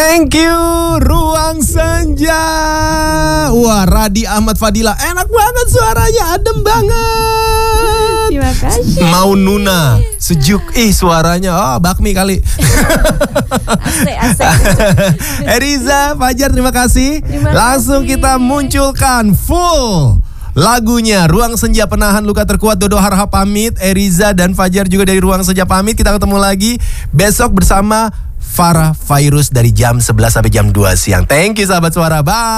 Thank you Ruang Senja. Wah, Radi Ahmad Fadila, enak banget suaranya, adem banget. Terima kasih. Mau Nuna, sejuk. Suaranya bakmi kali. Asik. Eriza, Fajar, terima kasih. Langsung kita munculkan full lagunya Ruang Senja Penahan Luka Terkuat. Dodo Harha pamit, Eriza dan Fajar juga dari Ruang Senja pamit. Kita ketemu lagi besok bersama Farah Fairuz dari jam 11 sampai jam 2 siang. Thank you sahabat suara, bye.